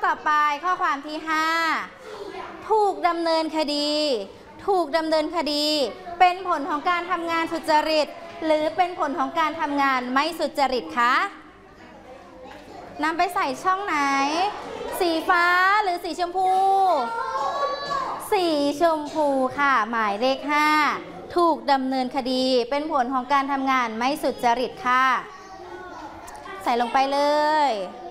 ต่อไปข้อความที่5ถูกดำเนินคดีถูกดำเนินคดีเป็นผลของการทำงานสุจริตหรือเป็นผลของการทำงานไม่สุจริตคะนำไปใส่ช่องไหนสีฟ้าหรือสีชมพูสีชมพูค่ะหมายเลข5ถูกดำเนินคดีเป็นผลของการทำงานไม่สุจริตค่ะใส่ลงไปเลย